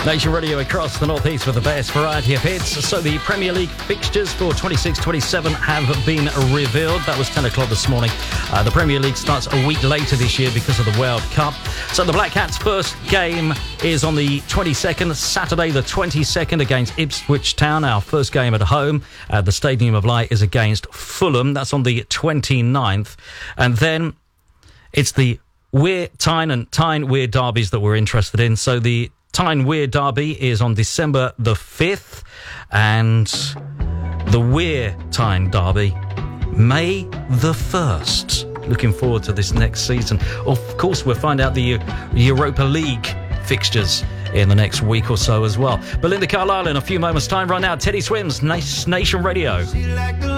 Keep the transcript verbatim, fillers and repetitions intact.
Nation Radio across the northeast with the best variety of hits. So the Premier League fixtures for twenty-six twenty-seven have been revealed. That was ten o'clock this morning. Uh, the Premier League starts a week later this year because of the World Cup. So the Black Cats' first game is on the twenty-second, Saturday the twenty-second against Ipswich Town. Our first game at home at the Stadium of Light is against Fulham. That's on the twenty-ninth. And then it's the Weir Tyne and Tyne Weir derbies that we're interested in. So the Tyne Weir derby is on December the fifth, and the Weir Tyne derby May the first. Looking forward to this next season. Of course, we'll find out the Europa League fixtures in the next week or so as well. Belinda Carlisle in a few moments' time. Right now, Teddy Swims, Nation Radio.